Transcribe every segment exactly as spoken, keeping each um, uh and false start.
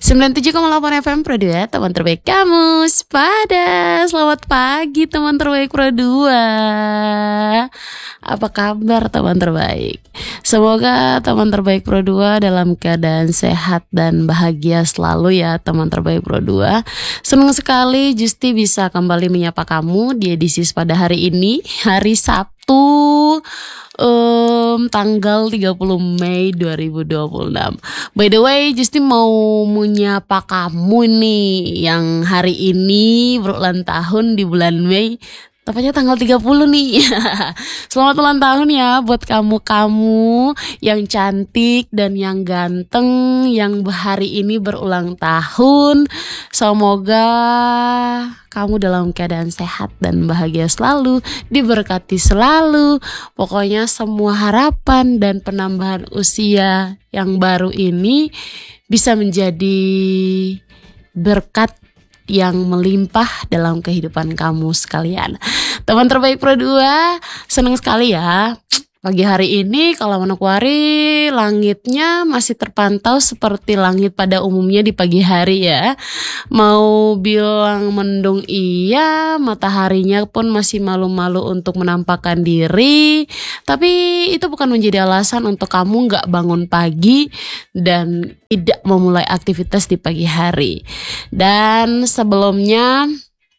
sembilan puluh tujuh koma delapan F M Pro dua, teman terbaik kamu sepada. Selamat pagi teman terbaik Pro dua. Apa kabar teman terbaik? Semoga teman terbaik Pro dua dalam keadaan sehat dan bahagia selalu ya teman terbaik Pro dua. Senang sekali Justi bisa kembali menyapa kamu di edisi pada hari ini, hari Sabtu Um, tanggal tiga puluh Mei dua ribu dua puluh enam. By the way, Justi mau menyapa kamu nih yang hari ini berulang tahun di bulan Mei. Tepatnya tanggal tiga puluh nih. Selamat ulang tahun ya buat kamu-kamu yang cantik dan yang ganteng yang hari ini berulang tahun. Semoga kamu dalam keadaan sehat dan bahagia selalu, diberkati selalu. Pokoknya semua harapan dan penambahan usia yang baru ini bisa menjadi berkat yang melimpah dalam kehidupan kamu sekalian. Teman terbaik Pro dua, senang sekali ya. Pagi hari ini kalau Manokwari langitnya masih terpantau seperti langit pada umumnya di pagi hari ya. Mau bilang mendung iya, mataharinya pun masih malu-malu untuk menampakkan diri. Tapi itu bukan menjadi alasan untuk kamu gak bangun pagi dan tidak memulai aktivitas di pagi hari. Dan sebelumnya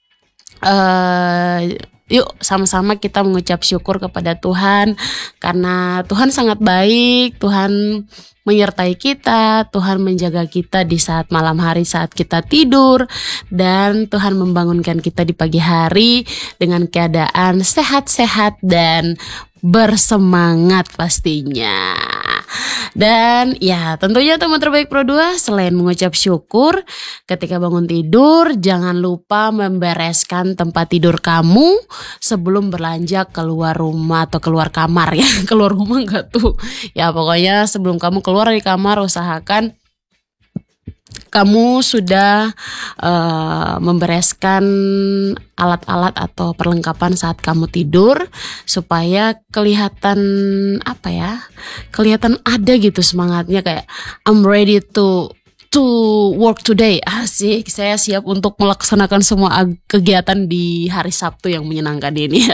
uh, yuk sama-sama kita mengucap syukur kepada Tuhan karena Tuhan sangat baik, Tuhan menyertai kita, Tuhan menjaga kita di saat malam hari saat kita tidur, dan Tuhan membangunkan kita di pagi hari dengan keadaan sehat-sehat dan bersemangat pastinya. Dan ya tentunya teman terbaik Pro dua selain mengucap syukur ketika bangun tidur, jangan lupa membereskan tempat tidur kamu sebelum berlanjut keluar rumah atau keluar kamar ya. Keluar rumah enggak tuh. Ya pokoknya sebelum kamu keluar dari kamar usahakan kamu sudah uh, membereskan alat-alat atau perlengkapan saat kamu tidur supaya kelihatan apa ya, kelihatan ada gitu semangatnya kayak I'm ready to to work today. Asik, saya siap untuk melaksanakan semua kegiatan di hari Sabtu yang menyenangkan ini.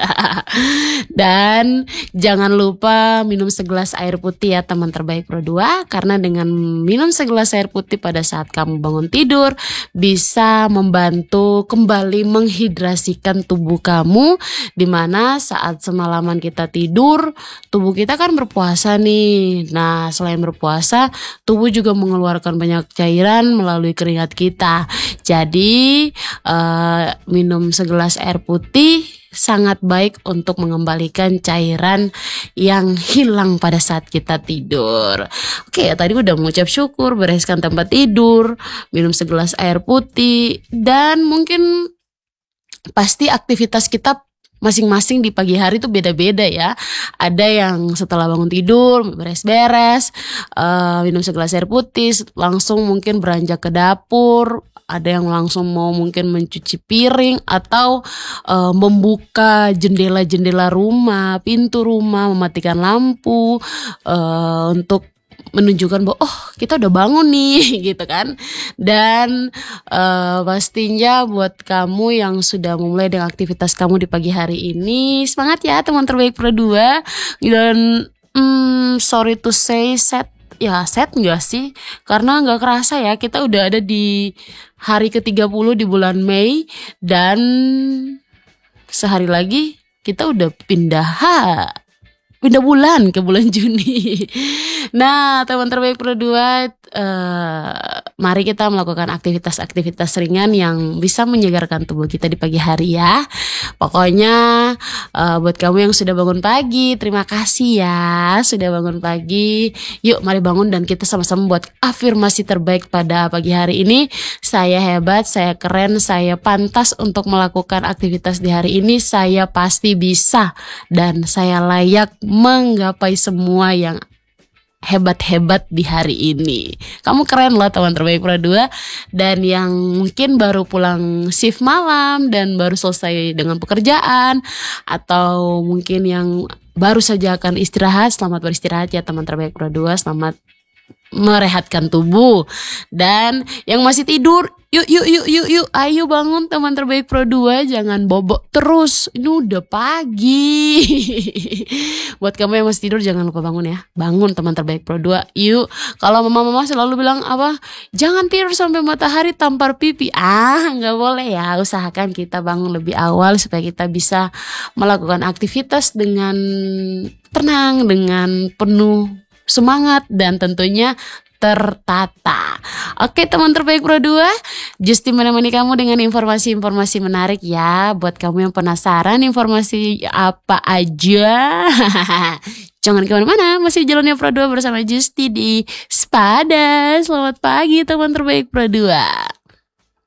Dan jangan lupa minum segelas air putih ya teman terbaik Pro dua, karena dengan minum segelas air putih pada saat kamu bangun tidur bisa membantu kembali menghidrasikan tubuh kamu, dimana saat semalaman kita tidur tubuh kita kan berpuasa nih. Nah selain berpuasa tubuh juga mengeluarkan banyak cairan melalui keringat kita. Jadi uh, minum segelas air putih sangat baik untuk mengembalikan cairan yang hilang pada saat kita tidur. Oke, tadi udah mengucap syukur, bereskan tempat tidur, minum segelas air putih, dan mungkin pasti aktivitas kita masing-masing di pagi hari itu beda-beda ya. Ada yang setelah bangun tidur beres-beres, uh, minum segelas air putih, langsung mungkin beranjak ke dapur. Ada yang langsung mau mungkin mencuci piring atau uh, membuka jendela-jendela rumah, pintu rumah, mematikan lampu uh, untuk menunjukkan bahwa oh kita udah bangun nih gitu kan. Dan uh, pastinya buat kamu yang sudah memulai dengan aktivitas kamu di pagi hari ini, semangat ya teman terbaik Pro dua. Dan hmm, sorry to say sad, ya sad gak sih? Karena gak kerasa ya kita udah ada di hari ke tiga puluh di bulan Mei, dan sehari lagi kita udah pindah ha pindah bulan ke bulan Juni. Nah teman terbaik Pro dua, uh, mari kita melakukan aktivitas-aktivitas ringan yang bisa menyegarkan tubuh kita di pagi hari ya. Pokoknya uh, buat kamu yang sudah bangun pagi, terima kasih ya sudah bangun pagi. Yuk mari bangun dan kita sama-sama buat afirmasi terbaik pada pagi hari ini. Saya hebat, saya keren, saya pantas untuk melakukan aktivitas di hari ini. Saya pasti bisa dan saya layak menggapai semua yang hebat-hebat di hari ini. Kamu keren loh teman terbaik Pro dua. Dan yang mungkin baru pulang shift malam dan baru selesai dengan pekerjaan, atau mungkin yang baru saja akan istirahat, selamat beristirahat ya teman terbaik Pro dua. Selamat merehatkan tubuh. Dan yang masih tidur, yuk yuk yuk yuk yuk, ayo bangun teman terbaik Pro dua, jangan bobok terus. Ini udah pagi. Buat kamu yang masih tidur jangan lupa bangun ya. Bangun teman terbaik Pro dua. Yuk, kalau mama-mama selalu bilang apa? Jangan tidur sampai matahari tampar pipi. Ah, nggak boleh ya. Usahakan kita bangun lebih awal supaya kita bisa melakukan aktivitas dengan tenang, dengan penuh semangat dan tentunya tertata. Oke teman terbaik Pro dua, Justi menemani kamu dengan informasi-informasi menarik ya. Buat kamu yang penasaran informasi apa aja, jangan kemana-mana, masih jalannya Pro dua bersama Justi di Spada. Selamat pagi teman terbaik Pro dua.